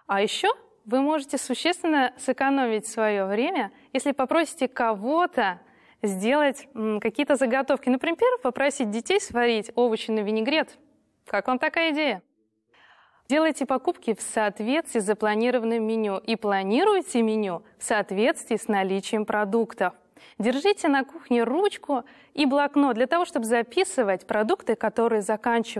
А еще вы можете существенно сэкономить свое время, если попросите кого-то сделать какие-то заготовки. Например, попросить детей сварить овощи на винегрет. Как вам такая идея? Делайте покупки в соответствии с запланированным меню и планируйте меню в соответствии с наличием продуктов. Держите на кухне ручку и блокнот для того, чтобы записывать продукты, которые заканчиваются.